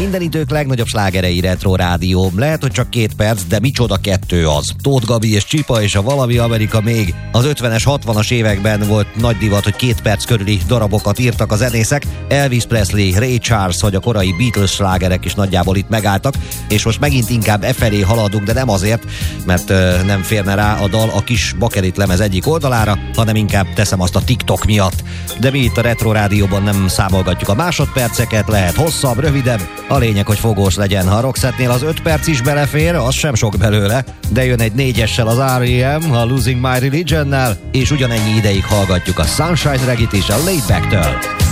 minden idők legnagyobb slágerei Retro Rádió. Lehet, hogy csak 2 perc, de micsoda 2 az. Tóth Gabi és Csipa és a Valami Amerika még. Az 50-es, 60-as években volt nagy divat, hogy 2 perc körüli darabokat írtak a zenészek. Elvis Presley, Ray Charles vagy a korai Beatles slágerek is nagyjából itt megálltak, és most megint inkább felé haladunk, de nem azért, mert nem férne rá a dal a kis bakelit lemez egyik oldalára, hanem inkább teszem azt a TikTok miatt. De mi itt a Retro Rádióban nem számolgatjuk a másodperceket, lehet hosszabb, rövidebb, a lényeg, hogy fogós legyen. Ha a Roxetnél az 5 perc is belefér, az sem sok belőle, de jön egy 4-essel az R.E.M., a Losing My Religionnel, és ugyanennyi ideig hallgatjuk a Sunshine Reggae-t is a Laid Back-től.